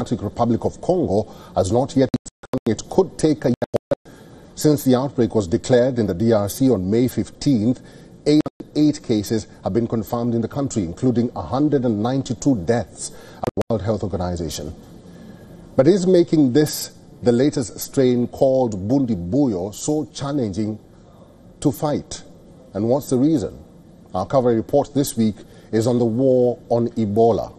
Democratic Republic of Congo has not yet it could take a year. Since the outbreak was declared in the DRC on May 15th, 8 cases have been confirmed in the country, including 192 deaths at the World Health Organization. But is making this the latest strain called Bundibugyo so challenging to fight? And what's the reason? Our cover report this week is on the war on Ebola.